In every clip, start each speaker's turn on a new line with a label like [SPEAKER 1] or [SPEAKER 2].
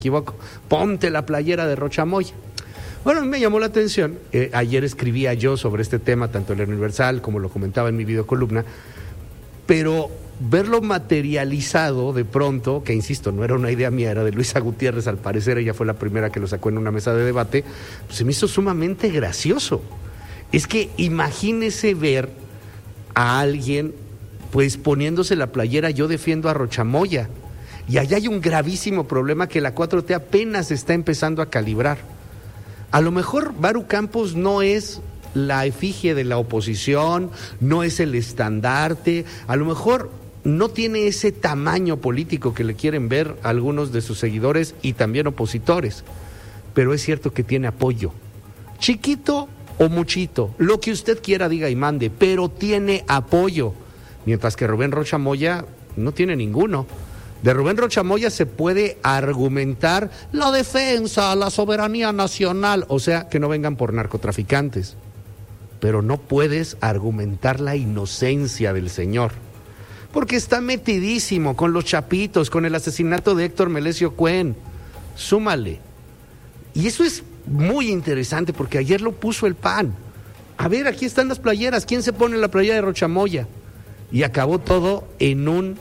[SPEAKER 1] equivoco, ponte la playera de Rocha Moya. Bueno, me llamó la atención, ayer escribía yo sobre este tema, tanto en el Universal como lo comentaba en mi videocolumna, pero verlo materializado de pronto, que insisto, no era una idea mía, era de Luisa Gutiérrez, al parecer ella fue la primera que lo sacó en una mesa de debate, pues se me hizo sumamente gracioso. Es que imagínese ver a alguien pues poniéndose la playera "yo defiendo a Rocha Moya", y allá hay un gravísimo problema que la 4T apenas está empezando a calibrar. A lo mejor Maru Campos no es la efigie de la oposición, no es el estandarte, a lo mejor no tiene ese tamaño político que le quieren ver algunos de sus seguidores y también opositores, pero es cierto que tiene apoyo, chiquito o muchito, lo que usted quiera diga y mande, pero tiene apoyo, mientras que Rubén Rocha Moya no tiene ninguno. De Rubén Rocha Moya se puede argumentar la defensa, la soberanía nacional, o sea, que no vengan por narcotraficantes, pero no puedes argumentar la inocencia del señor, porque está metidísimo con los chapitos, con el asesinato de Héctor Melesio Cuen, súmale. Y eso es muy interesante porque ayer lo puso el PAN. A ver, aquí están las playeras, ¿quién se pone la playera de Rocha Moya? Y acabó todo en un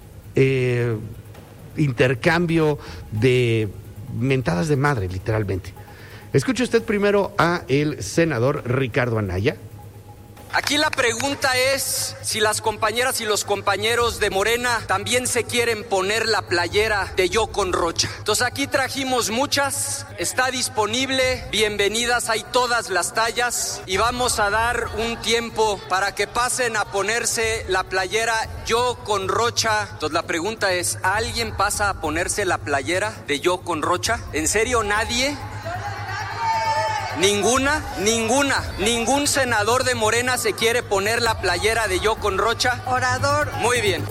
[SPEAKER 1] intercambio de mentadas de madre, literalmente. Escuche usted primero a el senador Ricardo Anaya.
[SPEAKER 2] Aquí la pregunta es si las compañeras y los compañeros de Morena también se quieren poner la playera de "yo con Rocha". Entonces aquí trajimos muchas, está disponible, bienvenidas, hay todas las tallas y vamos a dar un tiempo para que pasen a ponerse la playera "yo con Rocha". Entonces la pregunta es, ¿alguien pasa a ponerse la playera de "yo con Rocha"? ¿En serio nadie? Ningún senador de Morena se quiere poner la playera de "yo con Rocha".
[SPEAKER 3] Orador.
[SPEAKER 2] Muy bien.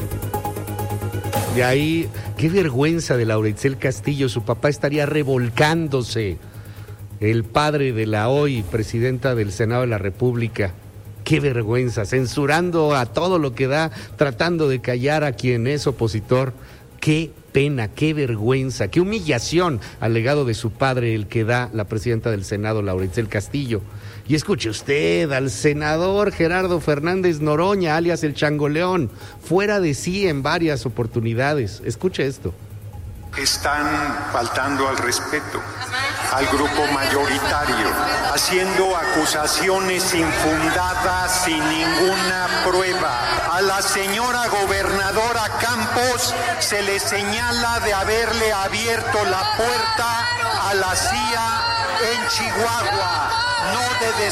[SPEAKER 1] De ahí, qué vergüenza de Laura Itzel Castillo, su papá estaría revolcándose, el padre de la hoy presidenta del Senado de la República. Qué vergüenza, censurando a todo lo que da, tratando de callar a quien es opositor. Qué pena, qué vergüenza, qué humillación al legado de su padre el que da la presidenta del Senado, Laura Itzel Castillo. Y escuche usted al senador Gerardo Fernández Noroña, alias el Changoleón, fuera de sí en varias oportunidades. Escuche esto.
[SPEAKER 4] Están faltando al respeto al grupo mayoritario, haciendo acusaciones infundadas sin ninguna prueba. A la señora gobernadora Campos se le señala de haberle abierto la puerta a la CIA en Chihuahua, no de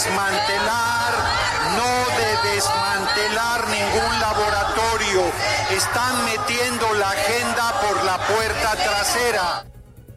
[SPEAKER 4] desmantelar ningún laboratorio. Están metiendo la agenda por la puerta trasera.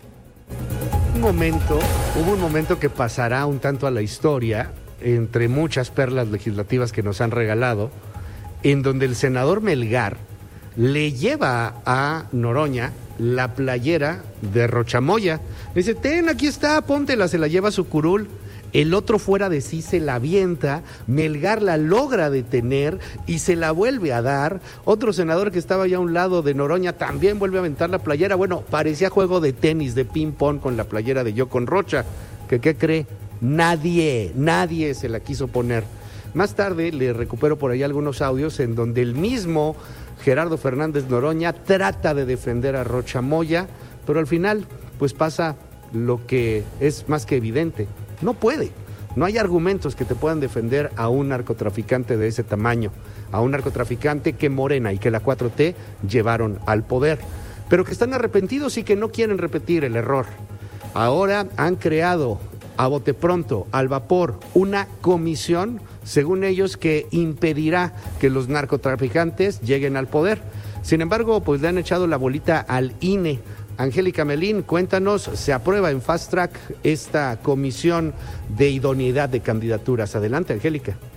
[SPEAKER 1] Hubo un momento que pasará un tanto a la historia, entre muchas perlas legislativas que nos han regalado, en donde el senador Melgar le lleva a Noroña la playera de Rocha Moya. Le dice, ten, aquí está, póntela, se la lleva a su curul. El otro fuera de sí se la avienta, Melgar la logra detener y se la vuelve a dar. Otro senador que estaba ya a un lado de Noroña también vuelve a aventar la playera. Bueno, parecía juego de tenis, de ping-pong con la playera de "yo con Rocha". ¿Qué cree? Nadie se la quiso poner. Más tarde le recupero por ahí algunos audios en donde el mismo Gerardo Fernández Noroña trata de defender a Rocha Moya, pero al final pues pasa lo que es más que evidente. No puede, no hay argumentos que te puedan defender a un narcotraficante de ese tamaño, a un narcotraficante que Morena y que la 4T llevaron al poder, pero que están arrepentidos y que no quieren repetir el error. Ahora han creado a bote pronto, al vapor, una comisión, según ellos, que impedirá que los narcotraficantes lleguen al poder. Sin embargo, pues le han echado la bolita al INE. Angélica Melín, cuéntanos, se aprueba en Fast Track esta comisión de idoneidad de candidaturas. Adelante, Angélica.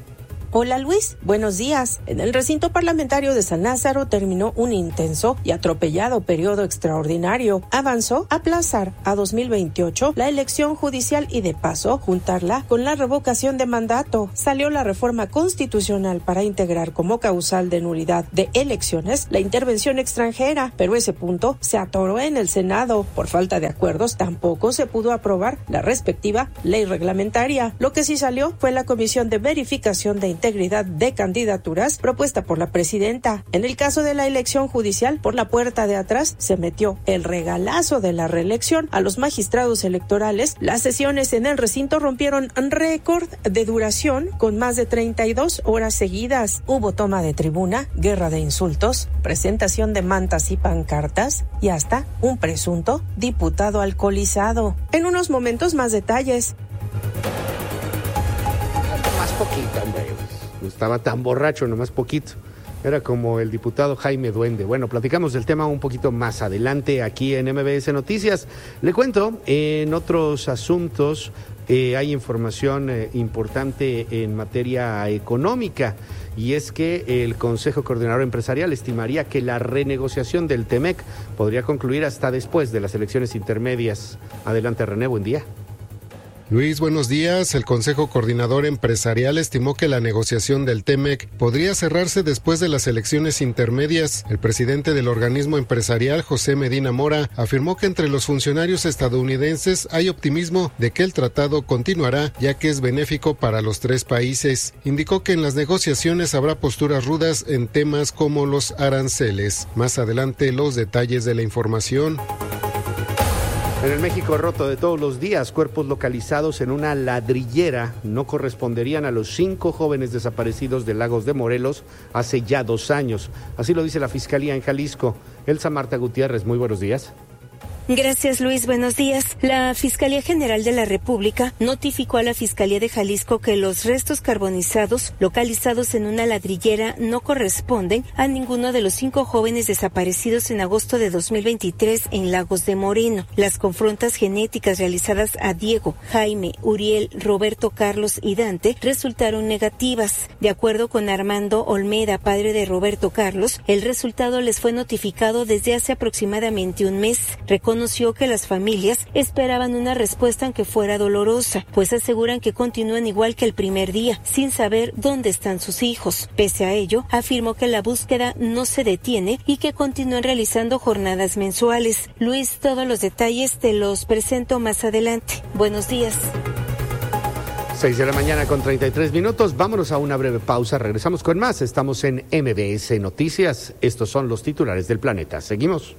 [SPEAKER 3] Hola Luis, buenos días. En el recinto parlamentario de San Lázaro terminó un intenso y atropellado periodo extraordinario. Avanzó a aplazar a 2028 la elección judicial y de paso juntarla con la revocación de mandato. Salió la reforma constitucional para integrar como causal de nulidad de elecciones la intervención extranjera, pero ese punto se atoró en el Senado. Por falta de acuerdos tampoco se pudo aprobar la respectiva ley reglamentaria. Lo que sí salió fue la Comisión de Verificación de Integridad de Candidaturas propuesta por la presidenta. En el caso de la elección judicial, por la puerta de atrás se metió el regalazo de la reelección a los magistrados electorales. Las sesiones en el recinto rompieron récord de duración con más de 32 horas seguidas. Hubo toma de tribuna, guerra de insultos, presentación de mantas y pancartas y hasta un presunto diputado alcoholizado. En unos momentos más detalles.
[SPEAKER 1] Más poquito, hombre. No estaba tan borracho, nomás poquito. Era como el diputado Jaime Duende. Bueno, platicamos del tema un poquito más adelante aquí en MBS Noticias. Le cuento, en otros asuntos hay información importante en materia económica, y es que el Consejo Coordinador Empresarial estimaría que la renegociación del TEMEC podría concluir hasta después de las elecciones intermedias. Adelante, René, buen día.
[SPEAKER 5] Luis, buenos días. El Consejo Coordinador Empresarial estimó que la negociación del TEMEC podría cerrarse después de las elecciones intermedias. El presidente del organismo empresarial, José Medina Mora, afirmó que entre los funcionarios estadounidenses hay optimismo de que el tratado continuará, ya que es benéfico para los tres países. Indicó que en las negociaciones habrá posturas rudas en temas como los aranceles. Más adelante, los detalles de la información.
[SPEAKER 1] En el México roto de todos los días, cuerpos localizados en una ladrillera no corresponderían a los 5 jóvenes desaparecidos de Lagos de Morelos hace ya 2 años. Así lo dice la Fiscalía en Jalisco. Elsa Marta Gutiérrez, muy buenos días.
[SPEAKER 6] Gracias, Luis. Buenos días. La Fiscalía General de la República notificó a la Fiscalía de Jalisco que los restos carbonizados localizados en una ladrillera no corresponden a ninguno de los 5 jóvenes desaparecidos en agosto de 2023 en Lagos de Moreno. Las confrontas genéticas realizadas a Diego, Jaime, Uriel, Roberto Carlos y Dante resultaron negativas. De acuerdo con Armando Olmeda, padre de Roberto Carlos, el resultado les fue notificado desde hace aproximadamente un mes. Reconoció que las familias esperaban una respuesta aunque fuera dolorosa, pues aseguran que continúan igual que el primer día, sin saber dónde están sus hijos. Pese a ello, afirmó que la búsqueda no se detiene y que continúan realizando jornadas mensuales. Luis, todos los detalles te los presento más adelante. Buenos días.
[SPEAKER 1] 6 de la mañana con 33 minutos. Vámonos a una breve pausa. Regresamos con más. Estamos en MBS Noticias. Estos son los titulares del planeta. Seguimos.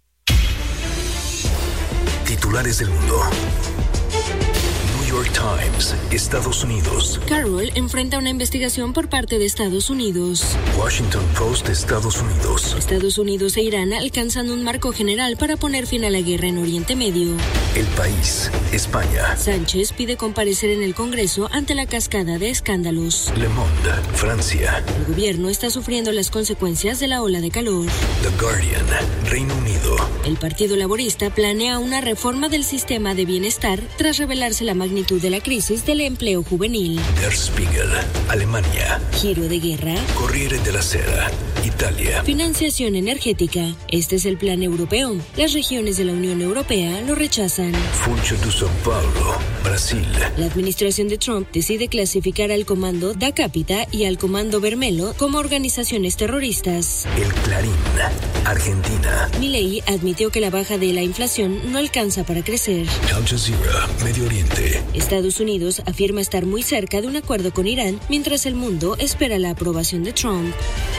[SPEAKER 7] Titulares del mundo. New York Times, Estados Unidos.
[SPEAKER 8] Carroll enfrenta una investigación por parte de Estados Unidos.
[SPEAKER 7] Washington Post, Estados Unidos.
[SPEAKER 8] Estados Unidos e Irán alcanzan un marco general para poner fin a la guerra en Oriente Medio.
[SPEAKER 7] El País, España.
[SPEAKER 8] Sánchez pide comparecer en el Congreso ante la cascada de escándalos.
[SPEAKER 7] Le Monde, Francia.
[SPEAKER 8] El gobierno está sufriendo las consecuencias de la ola de calor.
[SPEAKER 7] The Guardian, Reino Unido.
[SPEAKER 8] El Partido Laborista planea una reforma del sistema de bienestar tras revelarse la magnitud de la crisis del empleo juvenil.
[SPEAKER 7] Der Spiegel, Alemania.
[SPEAKER 8] Giro de guerra.
[SPEAKER 7] Corriere della Sera, Italia.
[SPEAKER 8] Financiación energética. Este es el plan europeo. Las regiones de la Unión Europea lo rechazan.
[SPEAKER 7] Funcho de São Paulo, Brasil.
[SPEAKER 8] La administración de Trump decide clasificar al Comando Da Capita y al Comando Vermelho como organizaciones terroristas.
[SPEAKER 7] El Clarín, Argentina.
[SPEAKER 8] Milei admitió que la baja de la inflación no alcanza para crecer.
[SPEAKER 7] Al Jazeera, Medio Oriente.
[SPEAKER 8] Estados Unidos afirma estar muy cerca de un acuerdo con Irán, mientras el mundo espera la aprobación de Trump.